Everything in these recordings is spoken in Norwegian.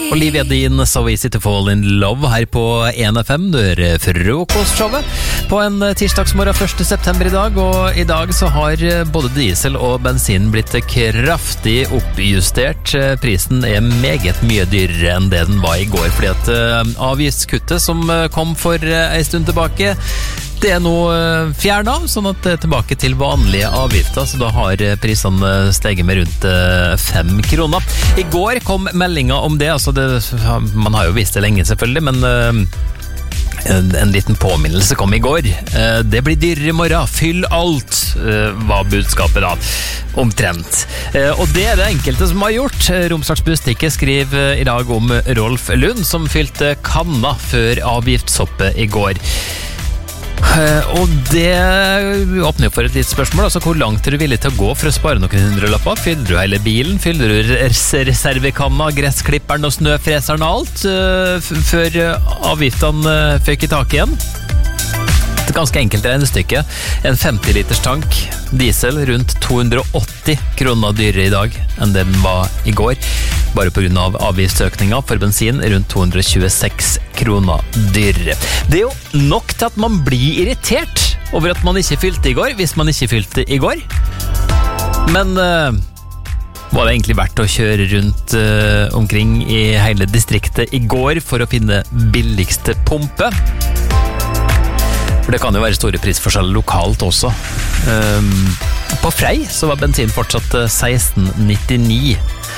Olivia Dean, So Easy to Fall in Love her på 1FM. Du hører frokostshowet på en tirsdagsmorgen 1. september i dag, og i dag så har både diesel og bensin blitt kraftig oppjustert. Prisen er meget mye dyrere enn det den var i går, fordi at avgiftskuttet som kom for en stund tilbake, det er nå fjernet, sånn at det er tilbake til vanlige avgifter, så da har prisene steget med rundt 5 kroner. I går kom meldingen om det, altså man har jo visst det lenge selvfølgelig, men en liten påminnelse kom i går. Det blir dyrere i morgen, fyll alt, var budskapet da, omtrent. Og det er det enkelte som har gjort. Romsdals Budstikke skriver i dag om Rolf Lund, som fylte kanna før avgiftshoppet i går. Og det åpner jo for et litt spørsmål, altså hvor langt er du villig til å gå for å spare noen hundrelapper? Fyller du hele bilen? Fyller du reservekanna, gressklipperen og snøfreseren og alt før avgiftene føk i tak igjen? Et ganske enkelt regnestykke. En 50-liters tank diesel rundt 280 kroner dyrere i dag enn det den var i går, bare på grunn av avgiftsøkninga. For bensin rundt 226 kroner dyrere. Det er jo nok til at man blir irritert over at man ikke fylte i går, hvis man ikke fylte i går. Men var det egentlig verdt å kjøre rundt omkring i hele distriktet i går for å finne billigste pumpe? For det kan jo være store prisforskjeller lokalt også. På Frei så var bensin fortsatt 16,99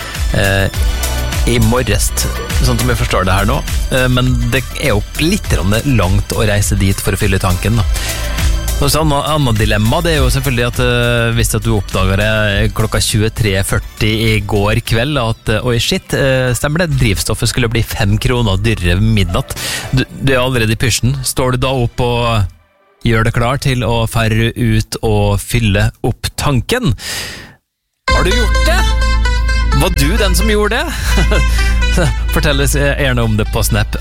i morges, sånn som jeg forstår det her nå. Men det er jo litt langt å reise dit for å fylle tanken da. Og så annet dilemma, det er jo selvfølgelig at hvis du oppdager det klokka 23.40 i går kveld, at oi shit, stemmer det, drivstoffet skulle bli 5 kroner dyrere midnatt. Du er allerede i pysjen. Står du da opp og gjør det klar til å fære ut og fylle opp tanken? Har du gjort det? Var du den som gjorde det? Fortell oss gjerne om det på Snap.